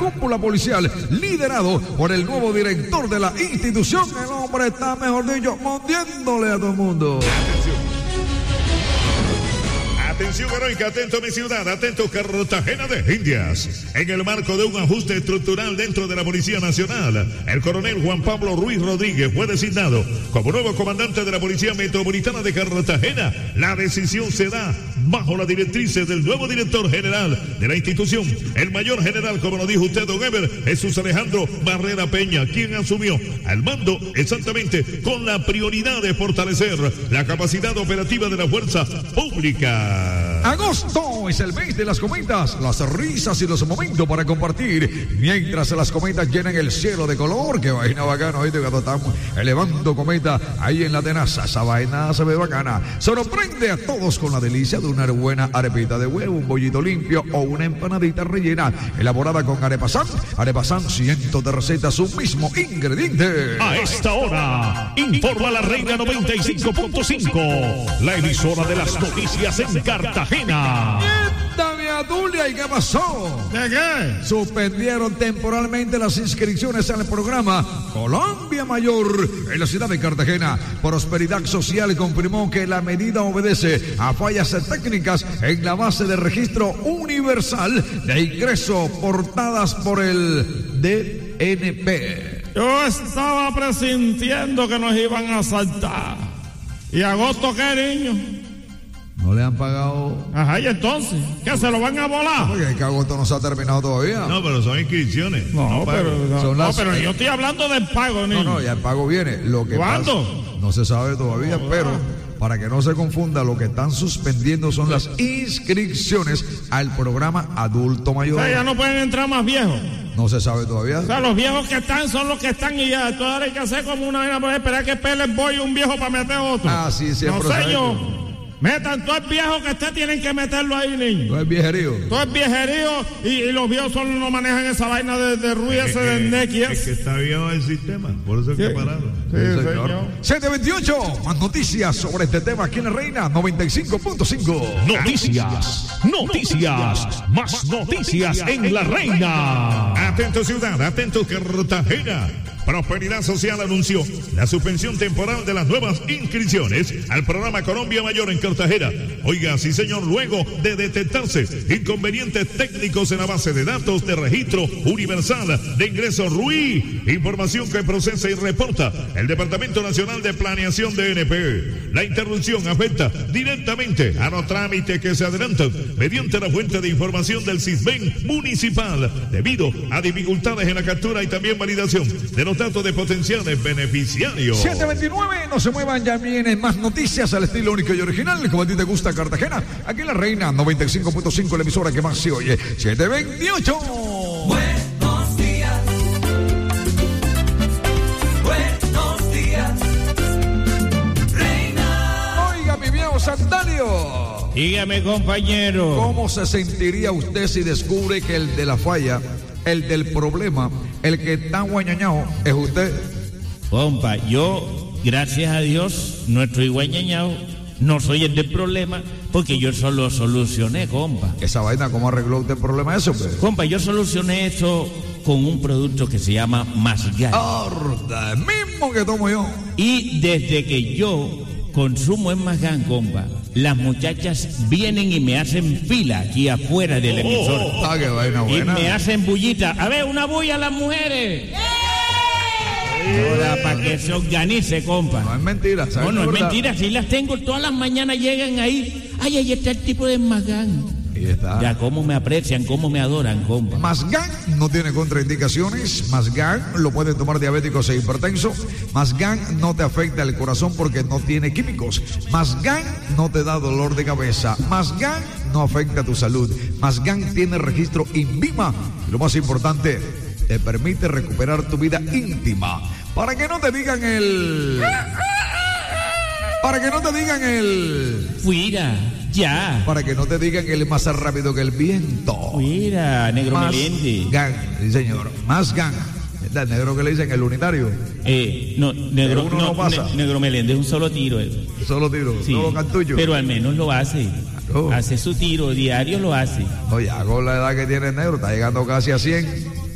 cúpula policial, liderado por el nuevo director de la institución. El hombre está, mejor dicho, montiéndole a todo el mundo. Atención heroica, atento mi ciudad, atento Cartagena de Indias. En el marco de un ajuste estructural dentro de la Policía Nacional, el coronel Juan Pablo Ruiz Rodríguez fue designado como nuevo comandante de la Policía Metropolitana de Cartagena. La decisión se da bajo las directrices del nuevo director general de la institución, el mayor general, como lo dijo usted, don Ever, Jesús Alejandro Barrera Peña, quien asumió al mando exactamente con la prioridad de fortalecer la capacidad operativa de la fuerza pública. Agosto es el mes de las cometas, las risas y los momentos para compartir, mientras las cometas llenan el cielo de color. Qué vaina bacana, ¿oíste? Cuando estamos elevando cometa ahí en la tenaza, esa vaina se ve bacana. Sorprende a todos con la delicia de una buena arepita de huevo, un bollito limpio o una empanadita rellena, elaborada con arepasán. Arepasán, cientos de recetas, un mismo ingrediente. A esta hora, informa la Reina 95.5, la emisora de las noticias en Cartagena. Tulia, ¿y qué pasó? ¿De qué? Suspendieron temporalmente las inscripciones al programa Colombia Mayor en la ciudad de Cartagena. Prosperidad Social confirmó que la medida obedece a fallas técnicas en la base de registro universal de ingreso portadas por el DNP. Yo estaba presintiendo que nos iban a asaltar. ¿Y agosto qué, niño? ¿No le han pagado? Ajá, ¿y entonces? ¿Qué, se lo van a volar? Porque el agosto no se ha terminado todavía. No, pero son inscripciones. Pero yo estoy hablando del pago, niño. No, ya el pago viene. ¿Cuándo? No se sabe todavía, pero para que no se confunda, lo que están suspendiendo son las inscripciones al programa Adulto Mayor. O sea, ya no pueden entrar más viejos. No se sabe todavía. O sea, los viejos que están son los que están y ya. Entonces ahora hay que hacer como una vaina para esperar que pele el bollo un viejo para meter otro. Ah, sí, siempre. No sé yo. Metan todo el viejo que usted tienen que meterlo ahí, niño. Todo el viejerío. Todo el viejerío y los viejos solo no manejan esa vaina de ruido ese del NEC. Es que está viejo el sistema, por eso es que pararon. Sí, señor. 728, más noticias sobre este tema aquí en la Reina 95.5. Noticias, más noticias en la Reina. Atento ciudad, atento Cartagena. Prosperidad Social anunció la suspensión temporal de las nuevas inscripciones al programa Colombia Mayor en Cartagena. Oiga, sí señor, luego de detectarse inconvenientes técnicos en la base de datos de registro universal de ingreso RUI, información que procesa y reporta el Departamento Nacional de Planeación DNP. La interrupción afecta directamente a los trámites que se adelantan mediante la fuente de información del CISBEN municipal, debido a dificultades en la captura y también validación de los datos de potenciales beneficiarios. 729, no se muevan, ya vienen más noticias al estilo único y original, como a ti te gusta Cartagena. Aquí en la Reina 95.5, la emisora que más se oye. 728. Buenos días. Buenos días. Reina. Oiga, mi viejo Santalio. Dígame, compañero. ¿Cómo se sentiría usted si descubre que el de la falla, el del problema, el que está guañañado es usted? Compa, yo, gracias a Dios, no estoy guañañado, no soy el del problema, porque yo solo solucioné, compa. Esa vaina, ¿cómo arregló usted el problema eso, pues? Compa, yo solucioné eso con un producto que se llama Masgan. ¡Horda! El mismo que tomo yo. Y desde que yo consumo el Masgan, compa, las muchachas vienen y me hacen fila aquí afuera del emisor. Ah, qué vaina buena. Y me hacen bullita. A ver, una bulla a las mujeres. Ahora, para que se organice, compa. No es mentira, ¿sabes? No es mentira. Si las tengo todas las mañanas, llegan ahí. Ay, ahí está el tipo de Masgan. Ahí está. Ya, cómo me aprecian, cómo me adoran, compa. Masgan no tiene contraindicaciones. Masgan lo pueden tomar diabéticos e hipertensos. Masgan no te afecta el corazón porque no tiene químicos. Masgan no te da dolor de cabeza. Masgan no afecta tu salud. Masgan tiene registro INVIMA. Y lo más importante, te permite recuperar tu vida íntima. Para que no te digan el... Para que no te digan el... Fuera, ya. Para que no te digan el más rápido que el viento. Fuera, negro Meléndez. Masgan, sí señor, Masgan. ¿El negro que le dicen el unitario? No, negro, uno no pasa. Negro Meléndez, un solo tiro. Solo tiro, Sí, solo cantullo. pero al menos lo hace. Claro. Hace su tiro, diario lo hace. Oye, con la edad que tiene el negro, está llegando casi a 100.